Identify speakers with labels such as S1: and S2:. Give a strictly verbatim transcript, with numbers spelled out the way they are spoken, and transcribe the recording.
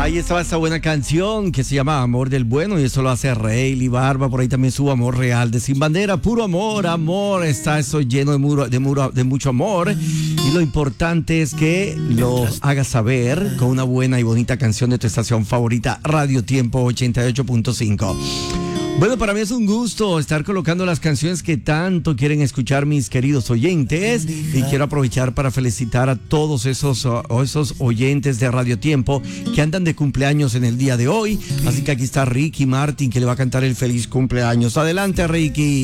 S1: Ahí estaba esa buena canción que se llama Amor del Bueno y eso lo hace Rayleigh Barba. Por ahí también su Amor Real de Sin Bandera. Puro amor, amor. Está eso lleno de, muro, de, muro, de mucho amor. Y lo importante es que lo hagas saber con una buena y bonita canción de tu estación favorita, Radio Tiempo ochenta y ocho punto cinco. Bueno, para mí es un gusto estar colocando las canciones que tanto quieren escuchar mis queridos oyentes y quiero aprovechar para felicitar a todos esos, uh, esos oyentes de Radio Tiempo que andan de cumpleaños en el día de hoy. Así que aquí está Ricky Martin que le va a cantar el feliz cumpleaños. Adelante, Ricky.